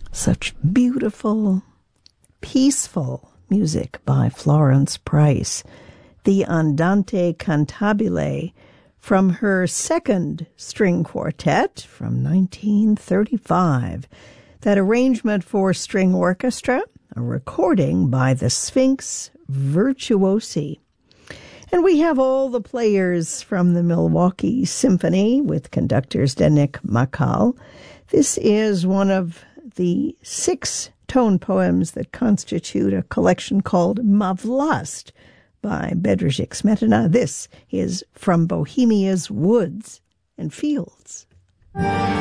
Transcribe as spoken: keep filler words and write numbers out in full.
Such beautiful, peaceful music by Florence Price. The Andante Cantabile from her second string quartet from nineteen thirty-five. That arrangement for string orchestra, a recording by the Sphinx Virtuosi. And we have all the players from the Milwaukee Symphony with conductors Denik Makal. This is one of the six tone poems that constitute a collection called Mavlast by Bedřich Smetana. This is From Bohemia's Woods and Fields.